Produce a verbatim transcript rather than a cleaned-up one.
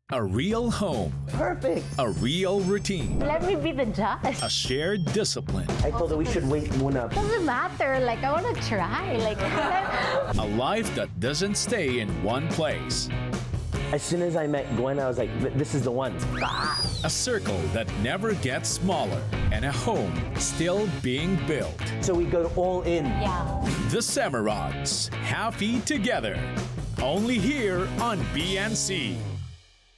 A real home, Perfect. a real routine, Let me be the judge. a shared discipline, I told her we should wait muna. Doesn't matter. Like, I want to try. Like, a life that doesn't stay in one place, As soon as I met Gwen, I was like, this is the one. a circle that never gets smaller, and a home still being built. So we go all in. yeah. The Semerods, happy together. Only here on B N C.